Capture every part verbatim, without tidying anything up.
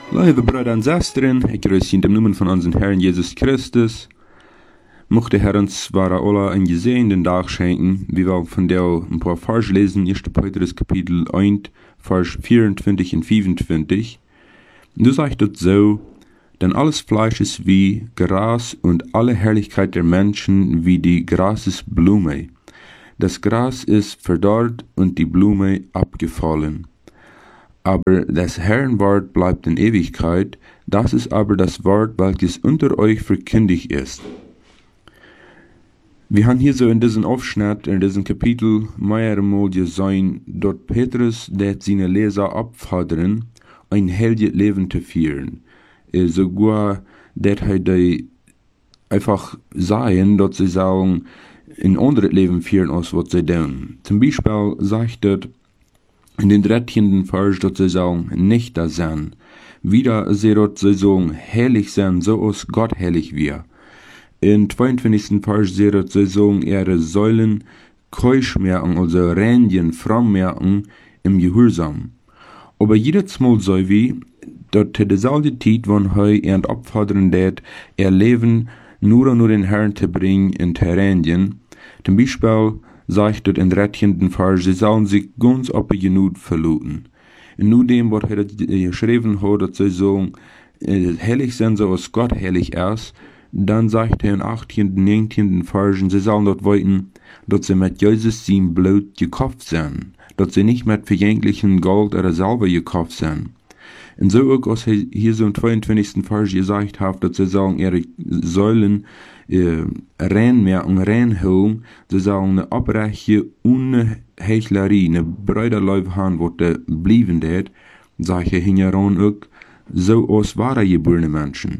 Lieve Brüder und Schwestern, ich grüße in dem Namen von unserem Herrn Jesus Christus. Mochte Herr uns wahre alle einen gesegneten Tag schenken, wie wir von der ein paar Vers lesen, erster Petrus Kapitel eins, Vers vierundzwanzig und fünfundzwanzig. Und du sagst dort so, denn alles Fleisch ist wie Gras und alle Herrlichkeit der Menschen wie die Grasesblume. Das Gras ist verdorrt und die Blume abgefallen. Aber das Herrn Wort bleibt in Ewigkeit, das ist aber das Wort, welches unter euch verkündigt ist. Wir haben hier so in diesem Aufschnitt, in diesem Kapitel, mehrmals gesehen, dort Petrus, der seine Leser abfordern, ein heiliges Leben zu führen. Äh, sogar, dass er die einfach sagen, dass sie sagen, ein anderes Leben führen, als was sie tun. Zum Beispiel sagt er, in den dreizehnten Vers, dass sie sagen, nicht das sein. Wieder sie dort sie sagen, heilig sein, so als Gott heilig wir. In zweiundzwanzigsten Vers sie dort sie sagen, ihre Säulen keusch merken, also reinigen, fromm merken, im Gehorsam. Aber jedes Mal so wie, dort zu derselben Zeit, wenn er ihn abfordern wird, ihr Leben nur und nur den Herrn zu bringen, in zu reinigen. Zum Beispiel, sagt dort in dreizehnten Vers, sie sollen sich ganz auf die Genut verluten. Und nur dem, was er geschrieben hat, dass sie sagen, heilig sind, so als Gott heilig ist, dann sagt er in achtzehnten, neunzehnten Versen, sie sollen dort weiten, dass sie mit Jesus sein Blut gekauft sind, dass sie nicht mit vergänglichen Gold oder Silber gekauft sind. Und so auch, als er hier so im zweiundzwanzigsten Vers gesagt hat, dass sie sagen, ihre Säulen äh, reinmerken, reinholen, sie sagen, eine Abreiche ohne Heuchlerie, eine Bräuterleib haben, wo der blieben wird, sag ich hingeran auch, so als wahre geborene Menschen.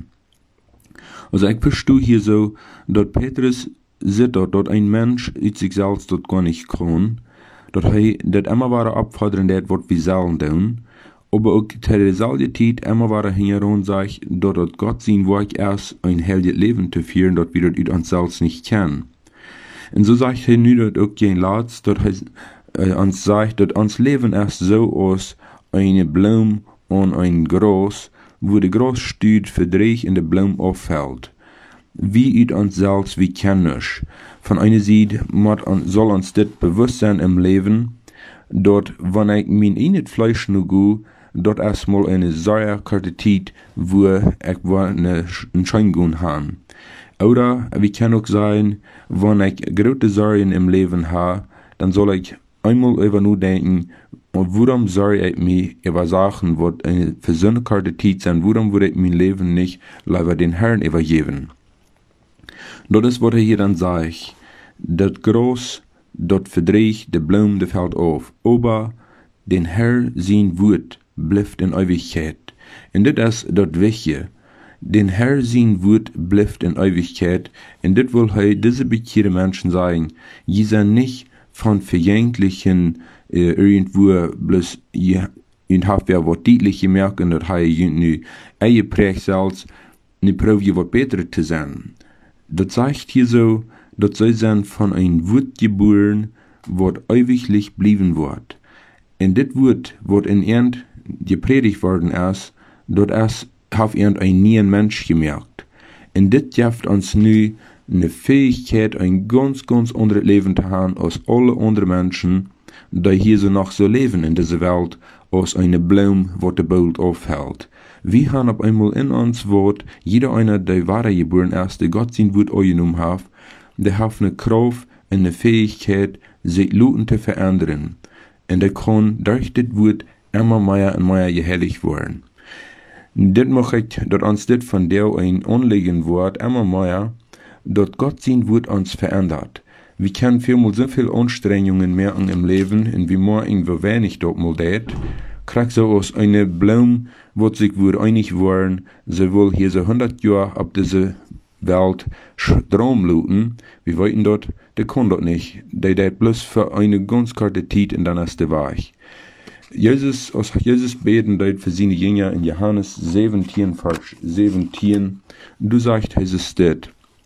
Also ich verstehe hier so, dass Petrus sieht dort, dass ein Mensch in sich selbst dort gar nicht kann, dass er das immer wahre abfordern wird, was wir sollen tun, aber auch zu derselben Zeit immer wahre hingeran sagt, dass dort Gott sein Werk ist, ein heiliges Leben zu führen, dass wir das uns selbst nicht kennen. Und so sagt er nu dort auch kein Latz, dass er äh, uns sagt, dass uns Leben ist so aus eine Blume und ein Gras, wo der Gras steht, verdreht in der Blume auffällt. Wie it uns selbst wie kennisch. Von einer Seite soll uns das bewusst sein im Leben, dort, wenn ich mein eigenes Fleisch nur go, dort erstmal eine sehr kurze Zeit, wo ich eine Entscheidung habe. Oder, wie kann auch sein, wenn ich große Sorgen im Leben habe, dann soll ich einmal über nur denken, und warum soll ich mich über Sachen, die eine für so eine kurze Zeit sind, warum würde ich mein Leben nicht lieber den Herrn übergeben? Das ist, was er hier dann sagt. Das Gras, dort verdreht, der Blume, der fällt auf. Aber den Herr sein Wort bleibt in Ewigkeit. Und das ist das Wichtige. Den Herr sein Wort bleibt in Ewigkeit. Und das will er diese bekehrten Menschen sagen. Die sind nicht von vergänglichen, äh, irgendwo bloß, ihr habt ja was deutlich gemerkt, und das er nu eingeprägt selbst, ne Probe was besser zu sein. Das sagt hier so, dass sie sind von ein Wort geboren, was ewiglich blieben wird. Und das Wort, was in Ernst gepredigt worden ist, dort erst hat ein neuen Mensch gemerkt. Und das gibt uns nu eine Fähigkeit, ein ganz, ganz anderes Leben zu haben, als alle anderen Menschen, die hier so noch so leben in dieser Welt, als eine Blume, wo der Boot aufhält. Wir haben auf einmal in uns Wort, jeder einer, der wahre geboren ist, der Gott sein Wort angenommen hat, der hat eine Kraft und eine Fähigkeit, sich Leuten zu verändern. Und der kann durch das Wort immer mehr und mehr geheiligt werden. Das mache ich, dass uns das von der ein anlegen wird, immer mehr, dass Gott sein Wort uns verändert. Wir können vielmal so viel Anstrengungen merken im Leben, und wie mehr irgendwo wenig dort mal das, kriegt so aus einer Blume, wo sich wohl einig waren, sie will hier so hundert Jahre auf diese Welt Strom looten, wir wollten dort, der kann dort nicht, der das bloß für eine ganz kurze Zeit und dann ist der weg. Jesus, aus Jesus beten dort für seine Jünger in Johannes siebzehn, Vers siebzehn, du sagst, Jesus das,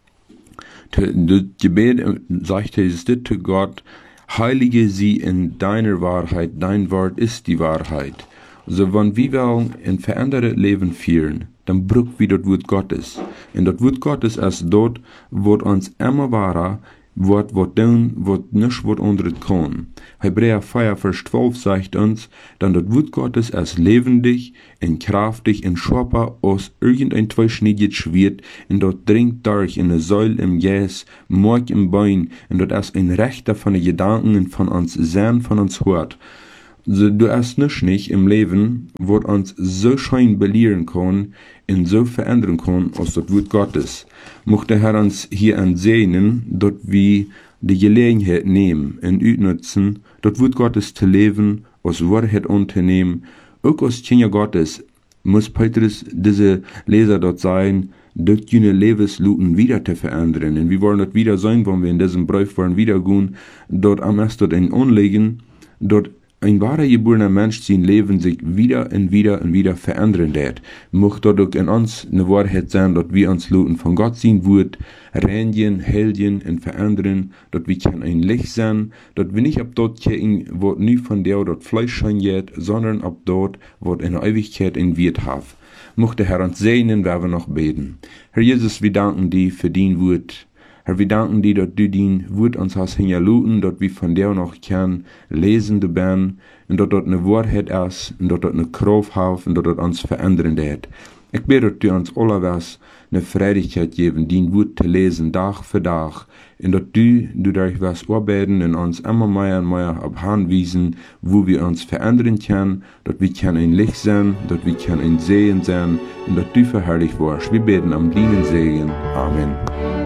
du Gebet sagt Jesus das zu Gott, heilige sie in deiner Wahrheit, dein Wort ist die Wahrheit. So, wenn wir wollen ein verändertes Leben führen, dann braucht wir das Wort Gottes. Und das Wort Gottes ist dort, wo uns immer wahrer, wat wat doen, wat nicht wat anderes kann. Hebräer vier, Vers zwölf sagt uns, dann das Wort Gottes ist lebendig und kraftig und schärfer als irgendein zweischneidiges Schwert und dort dringt durch in eine Säule im Jes, Mark im Bein und dort ist ein Rechter von den Gedanken und von uns Sinn, von uns Hort. So, du hast nicht, nicht im Leben, wo uns so schön belehren kann und so verändern kann als das Wort Gottes. Mochte der Herr uns hier ansehen, dort wir die Gelegenheit nehmen und utnutzen, das Wort Gottes zu leben, als Wahrheit unternehmen. Auch als Kinder Gottes muss Petrus diese Leser dort sein, dort jene Lebensluten wieder zu verändern. Und wir wollen dort wieder sein, wenn wir in diesem Brief wollen wieder gehen, dort am erst dort ein Anliegen, dort ein wahrer geborener Mensch sein Leben sich wieder und wieder und wieder verändern wird. Mocht dort auch in uns eine Wahrheit sein, dass wir uns Luten von Gott sein wird, reinigen, helden und verändern, dass wir können ein Licht sein, dass wir nicht ab dort gehen, wo nie von der dort Fleisch scheint, sondern ab dort, wo in der Ewigkeit in wird haben. Mocht der Herr uns segnen, werden wir noch beten. Herr Jesus, wir danken dir für dein Wort. Herr, wir danken dir, dass du dein Wort uns hast hingeluten, dass wir von dir noch können lesen, du ben, und dass dort eine Wahrheit ist, und dass dort eine Kraft hat, und dass dort uns verändern wird. Ich bete, dass du uns alle was eine Freudigkeit geben, dein Wort zu lesen, Tag für Tag, und dass du, du durch was arbeiten und uns immer mehr und mehr auf Hand wiesen, wo wir uns verändern können, dass wir können ein Licht sein, dass wir können ein Sehen sein, und dass du verherrlicht wirst. Wir beten am deinen Segen. Amen.